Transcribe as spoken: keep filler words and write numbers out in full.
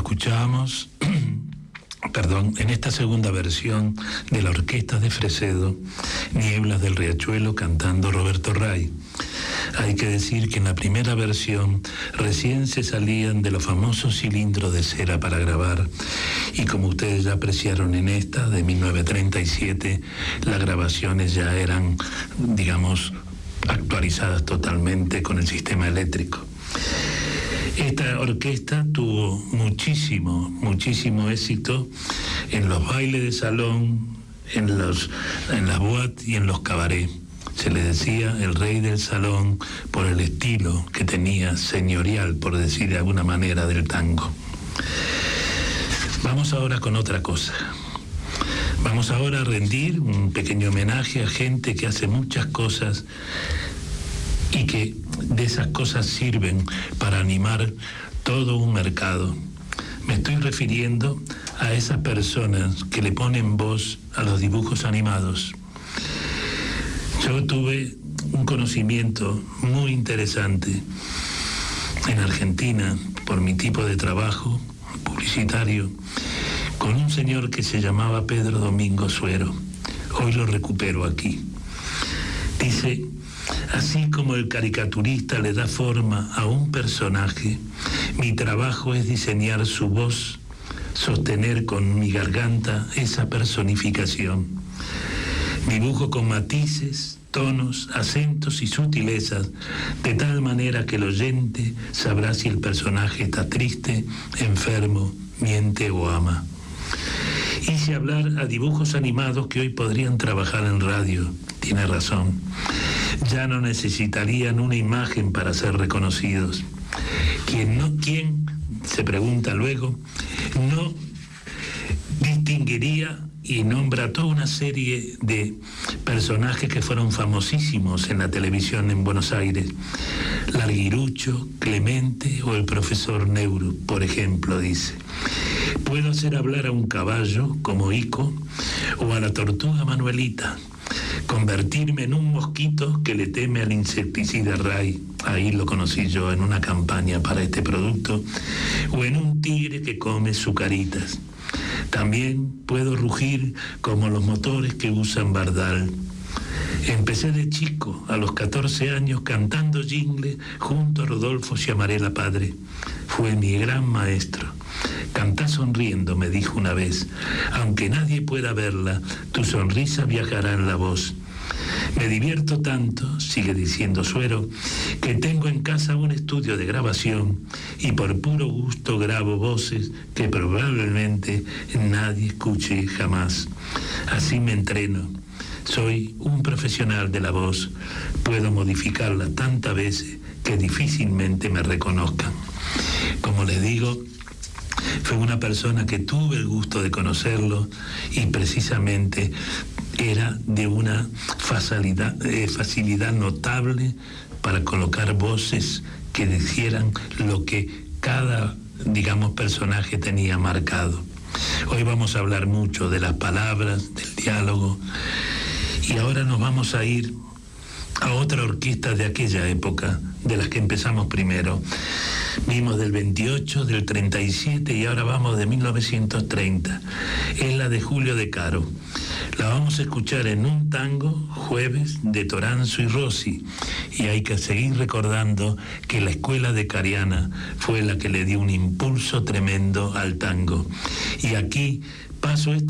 escuchábamos, perdón, en esta segunda versión de la orquesta de Fresedo, Nieblas del Riachuelo, cantando Roberto Ray. Hay que decir que en la primera versión recién se salían de los famosos cilindros de cera para grabar, y como ustedes ya apreciaron en esta, de mil novecientos treinta y siete, las grabaciones ya eran, digamos, actualizadas totalmente con el sistema eléctrico. Esta orquesta tuvo muchísimo, muchísimo éxito en los bailes de salón, en, los, en las boates y en los cabarets. Se le decía el rey del salón por el estilo que tenía señorial, por decir de alguna manera, del tango. Vamos ahora con otra cosa. Vamos ahora a rendir un pequeño homenaje a gente que hace muchas cosas y que de esas cosas sirven para animar todo un mercado. Me estoy refiriendo a esas personas que le ponen voz a los dibujos animados. Yo tuve un conocimiento muy interesante en Argentina por mi tipo de trabajo publicitario con un señor que se llamaba Pedro Domingo Suero. Hoy lo recupero aquí. Dice: así como el caricaturista le da forma a un personaje, mi trabajo es diseñar su voz, sostener con mi garganta esa personificación. Dibujo con matices, tonos, acentos y sutilezas, de tal manera que el oyente sabrá si el personaje está triste, enfermo, miente o ama. Hice hablar a dibujos animados que hoy podrían trabajar en radio. Tiene razón. Ya no necesitarían una imagen para ser reconocidos. ¿Quién no, quién, se pregunta luego, no distinguiría y nombra toda una serie de personajes que fueron famosísimos en la televisión en Buenos Aires? Larguirucho, Clemente o el profesor Neuru, por ejemplo, dice. Puedo hacer hablar a un caballo como Ico o a la tortuga Manuelita, convertirme en un mosquito que le teme al insecticida Ray, ahí lo conocí yo en una campaña para este producto, o en un tigre que come sucaritas. También puedo rugir como los motores que usan Bardal. Empecé de chico, a los catorce años, cantando jingle junto a Rodolfo Sciamarella padre. Fue mi gran maestro. Cantá sonriendo, me dijo una vez. Aunque nadie pueda verla, tu sonrisa viajará en la voz. Me divierto tanto, sigue diciendo Suero, que tengo en casa un estudio de grabación y por puro gusto grabo voces que probablemente nadie escuche jamás. Así me entreno. Soy un profesional de la voz. Puedo modificarla tantas veces que difícilmente me reconozcan. Como les digo, fue una persona que tuve el gusto de conocerlo y precisamente era de una facilidad, eh, facilidad notable para colocar voces que dijeran lo que cada, digamos, personaje tenía marcado. Hoy vamos a hablar mucho de las palabras, del diálogo, y ahora nos vamos a ir a otra orquesta de aquella época, de las que empezamos primero. Vimos del veintiocho, del treinta y siete y ahora vamos de mil novecientos treinta. Es la de Julio De Caro. La vamos a escuchar en un tango, Jueves, de Toranzo y Rossi. Y hay que seguir recordando que la escuela de Cariana fue la que le dio un impulso tremendo al tango. Y aquí paso este